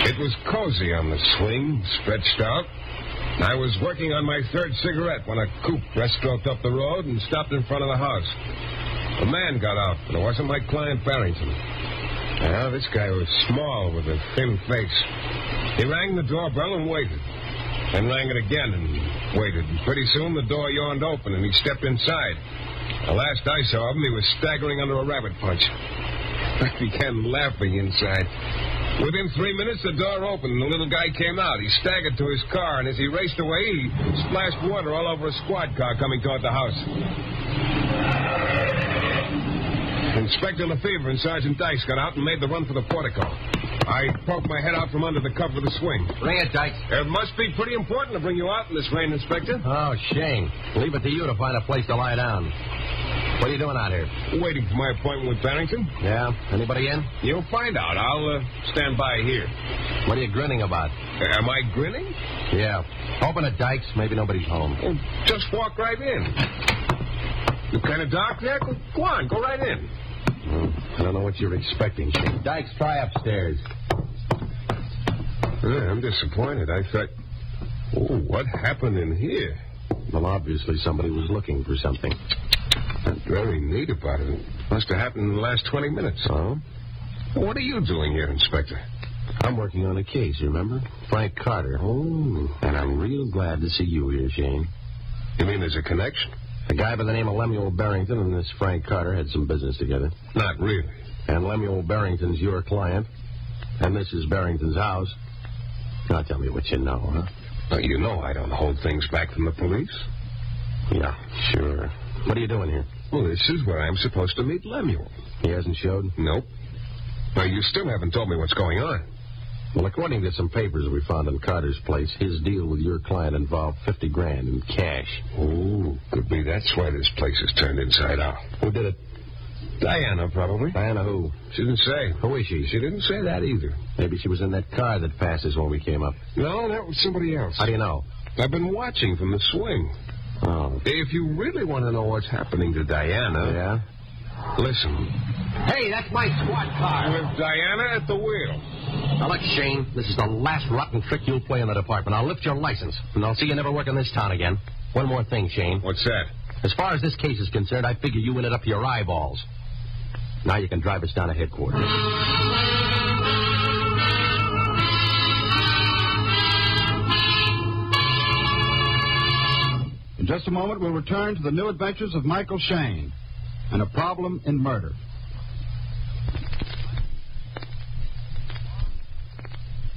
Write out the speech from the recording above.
It was cozy on the swing, stretched out. I was working on my third cigarette when a coupe breaststroked up the road and stopped in front of the house. A man got out, but it wasn't my client Barrington. Now, this guy was small with a thin face. He rang the doorbell and waited. Then rang it again and waited. And pretty soon the door yawned open and he stepped inside. The last I saw of him, he was staggering under a rabbit punch. I began laughing inside. Within 3 minutes, the door opened and the little guy came out. He staggered to his car, and as he raced away, he splashed water all over a squad car coming toward the house. Inspector Lefevre and Sergeant Dykes got out and made the run for the portico. I poked my head out from under the cover of the swing. Bring it, Dykes. It must be pretty important to bring you out in this rain, Inspector. Oh, Shane. Leave it to you to find a place to lie down. What are you doing out here? Waiting for my appointment with Barrington. Yeah? Anybody in? You'll find out. I'll stand by here. What are you grinning about? Am I grinning? Yeah. Open it, Dykes. Maybe nobody's home. Oh, just walk right in. You kind of dark there? Go on, go right in. I don't know what you're expecting, Shane. Dykes, try upstairs. I'm disappointed. I thought, what happened in here? Well, obviously somebody was looking for something. Not very neat about it. It must have happened in the last 20 minutes. Oh? What are you doing here, Inspector? I'm working on a case, remember? Frank Carter. Oh. And I'm real glad to see you here, Shane. You mean there's a connection? A guy by the name of Lemuel Barrington and this Frank Carter had some business together. Not really. And Lemuel Barrington's your client. And this is Barrington's house. Now tell me what you know, huh? Well, you know I don't hold things back from the police. Yeah, sure. What are you doing here? Well, this is where I'm supposed to meet Lemuel. He hasn't showed? Nope. Now, you still haven't told me what's going on. Well, according to some papers we found in Carter's place, his deal with your client involved $50,000 in cash. Oh, could be that's why this place is turned inside out. Who did it? Diana, probably. Diana who? She didn't say. Who is she? She didn't say that either. Maybe she was in that car that passed us when we came up. No, that was somebody else. How do you know? I've been watching from the swing. Oh. If you really want to know what's happening to Diana... Yeah? Listen. Hey, that's my squad car. With Diana at the wheel. Now, look, Shane, this is the last rotten trick you'll play in the department. I'll lift your license, and I'll see you never work in this town again. One more thing, Shane. What's that? As far as this case is concerned, I figure you in it up to your eyeballs. Now you can drive us down to headquarters. In just a moment, we'll return to the new adventures of Michael Shane and a problem in murder.